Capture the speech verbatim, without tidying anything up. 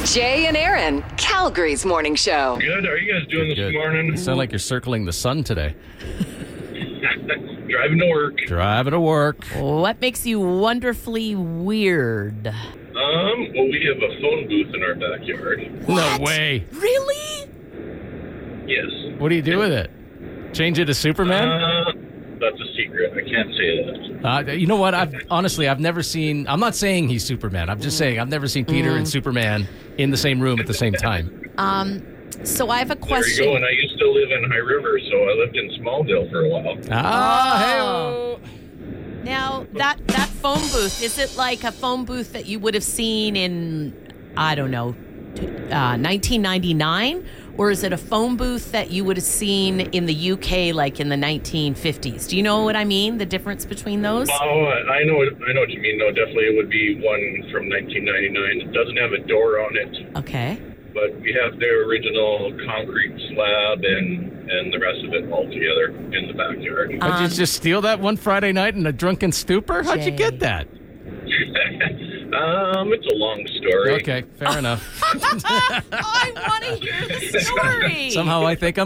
Jay and Aaron, Calgary's morning show. Good. How are you guys doing Good, this good. morning? You sound like you're circling the sun today. Driving to work. Driving to work. What makes you wonderfully weird? Um, well, we have a phone booth in our backyard. No way. Really? Yes. What do you do with it? Change it to Superman? Uh, that's a secret. I can't say that. Uh, you know what? I've honestly, I've never seen. I'm not saying he's Superman. I'm just saying I've never seen Peter Mm. and Superman in the same room at the same time. Um, so I have a There you question. go. And I used to live in High River, so I lived in Smalldale for a while. Ah, Oh. Now, that, that phone booth, is it like a phone booth that you would have seen in, I don't know, t- uh, nineteen ninety-nine? Or is it a phone booth that you would have seen in the U K, like in the nineteen fifties? Do you know what I mean? The difference between those? Oh, I know. I know what you mean. No, definitely, it would be one from nineteen ninety-nine. It doesn't have a door on it, Okay. but we have the original concrete slab and and the rest of it all together in the backyard. Did Um, you just steal that one Friday night in a drunken stupor? How'd you Jay. get that? um, it's a long story. Okay, fair enough. I want to hear the story. Somehow I think I'm